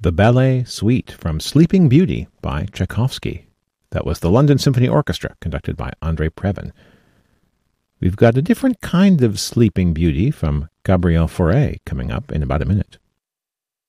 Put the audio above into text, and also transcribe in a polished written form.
The Ballet Suite from Sleeping Beauty by Tchaikovsky. That was the London Symphony Orchestra, conducted by André Previn. We've got a different kind of Sleeping Beauty from Gabriel Fauré coming up in about a minute.